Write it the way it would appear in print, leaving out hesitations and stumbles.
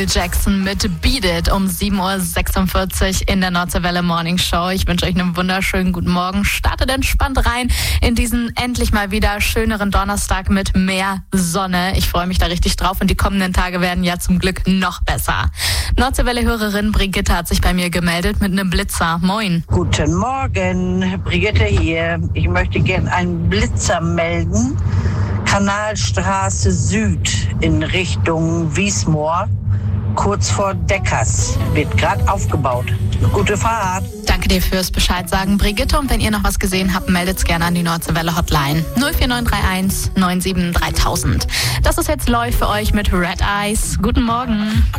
Jackson mit Beat It um 7.46 Uhr in der Nordseewelle Morning Show. Ich wünsche euch einen wunderschönen guten Morgen. Startet entspannt rein in diesen endlich mal wieder schöneren Donnerstag mit mehr Sonne. Ich freue mich da richtig drauf und die kommenden Tage werden ja zum Glück noch besser. Nordseewelle-Hörerin Brigitte hat sich bei mir gemeldet mit einem Blitzer. Moin. Guten Morgen, Brigitte hier. Ich möchte gerne einen Blitzer melden. Kanalstraße Süd in Richtung Wiesmoor. Kurz vor Deckers. Wird gerade aufgebaut. Gute Fahrt. Danke dir fürs Bescheid sagen, Brigitte. Und wenn ihr noch was gesehen habt, meldet's gerne an die Nordseewelle Hotline 04931 97 3000. Das ist jetzt Läuft für euch mit Red Eyes. Guten Morgen.